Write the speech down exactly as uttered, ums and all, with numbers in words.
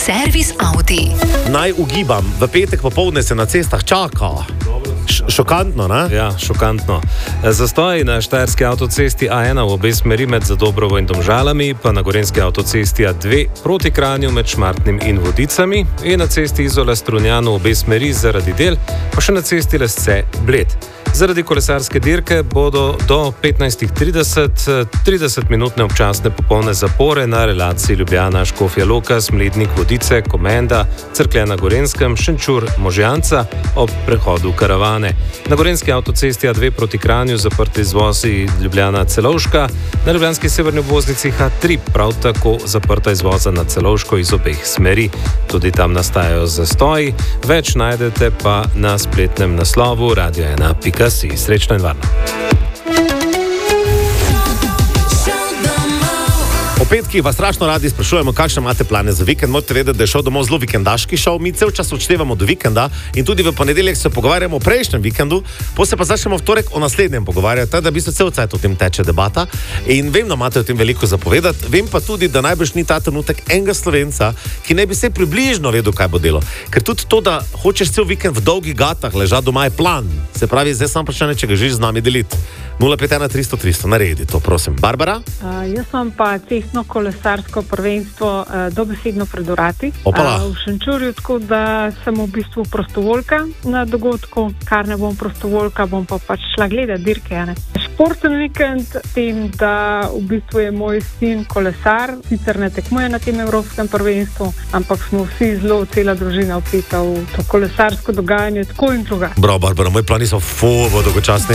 Servis Audi. Naj ugibam, v petek popoldne se na cestah čaka. Š- šokantno, ne? Ja, šokantno. Zastoji na štajerski avtocesti A ena v obe smeri med Zadobrovo in Domžalami, pa na gorenjski avtocesti A dve proti Kranju med Šmartnim in Vodicami in na cesti Izola-Strunjan v obe smeri zaradi del, pa še na cesti Lesce-Bled. Zaradi kolesarske dirke bodo do petnajst trideset tridesetminutne občasne popolne zapore na relaciji Ljubljana-Škofja Loka, Smlednik-Vodice, Komenda, Cerklje na Gorenskem, Šenčur-Možjanca ob prehodu Karavane. Na gorenjski avtocesti A dve proti Kranju zaprti izvozi Ljubljana-Celovška, na ljubljanski severni obvoznici H tri prav tako zaprta izvoza na Celovško iz obeh smeri. Tudi tam nastajajo zastoji, več najdete pa na spletnem naslovu radio ena pika si. Srečno in varno. Po petkih vas strašno radi sprašujemo, kakšne imate plane za vikend. Morate vedeti, da je šel domov zelo vikendaški šov. Mi cel čas odštevamo do vikenda in tudi v ponedeljek se pogovarjamo o prejšnjem vikendu, potem se pa začnemo v torek o naslednjem pogovarjati, tako da v bistvu cel cajt o tem teče debata. In vem, da imate o tem veliko zapovedati. Vem pa tudi, da najbrž ni ta trenutek enega Slovenca, ki ne bi se približno vedel, kaj bo delo. Ker tudi to, da hočeš cel vikend v dolgih gatah ležati doma, je plan. Se pravi, zdaj samo vprašanje, če ga želiš z nami deliti. nula pet ena tristo tristo, naredi to, prosim. Barbara? Uh, jaz sem pa cestno kolesarsko prvenstvo uh, dobesedno pred vrati uh, v Šenčurju, tako da sem v bistvu prostovoljka na dogodku. Kar ne bom prostovoljka, bom pa pač šla gledati dirke. Ne? Športen vikend, tem, da v bistvu je moj sin kolesar, sicer ne tekmuje na tem evropskem prvenstvu, ampak smo vsi zelo, cela družina vpeta v to kolesarsko dogajanje, tako in druga. Bravo, Barbara, moj plani so full dolgočasni.